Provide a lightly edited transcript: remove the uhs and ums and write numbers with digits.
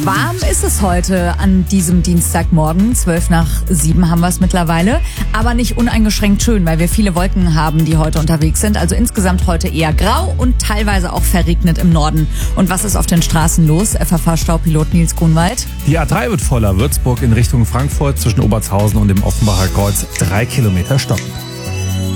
Warm ist es heute an diesem Dienstagmorgen. 6:55 haben wir es mittlerweile. Aber nicht uneingeschränkt schön, weil wir viele Wolken haben, die heute unterwegs sind. Also insgesamt heute eher grau und teilweise auch verregnet im Norden. Und was ist auf den Straßen los? FFH-Staupilot Nils Grunwald. Die A3 wird voller. Würzburg in Richtung Frankfurt zwischen Obertshausen und dem Offenbacher Kreuz 3 Kilometer stoppen.